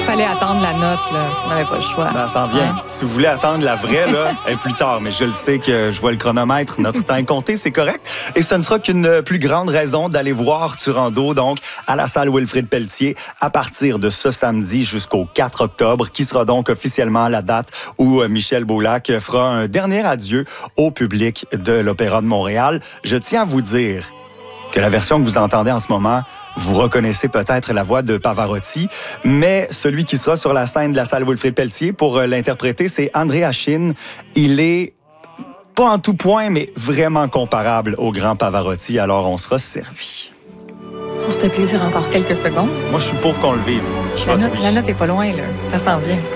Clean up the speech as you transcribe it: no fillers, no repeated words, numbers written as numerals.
fallait attendre la note, là. On n'avait pas le choix. Ben, ça en vient. Si vous voulez attendre la vraie, là, elle est plus tard. Mais je le sais que je vois le chronomètre. Notre temps est compté, c'est correct. Et ce ne sera qu'une plus grande raison d'aller voir Turando, donc, à la salle Wilfrid Pelletier, à partir de ce samedi jusqu'au 4 octobre, qui sera donc officiellement la date où Michel Beaulac fera un dernier adieu au public de l'Opéra de Montréal. Je tiens à vous dire que la version que vous entendez en ce moment, vous reconnaissez peut-être la voix de Pavarotti, mais celui qui sera sur la scène de la salle Wilfrid Pelletier pour l'interpréter, c'est André Achine. Il est pas en tout point, mais vraiment comparable au grand Pavarotti, alors on sera servi. On se fait plaisir encore quelques secondes. Moi, je suis pour qu'on le vive. Je vote oui. La note est pas loin, là. Ça s'en vient.